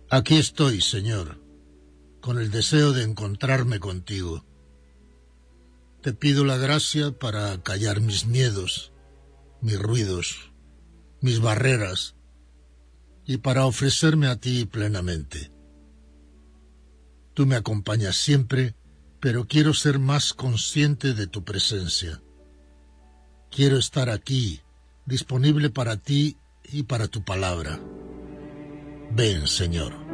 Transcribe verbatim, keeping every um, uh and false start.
Aquí estoy, Señor, con el deseo de encontrarme contigo. Te pido la gracia para callar mis miedos, mis ruidos, mis barreras, y para ofrecerme a ti plenamente. Tú me acompañas siempre, pero quiero ser más consciente de tu presencia. Quiero estar aquí, disponible para ti y para tu palabra. Ven, Señor.